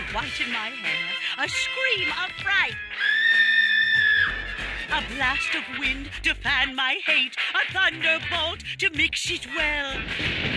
whiten my hair, a scream of fright. A blast of wind to fan my hate, a thunderbolt to mix it well.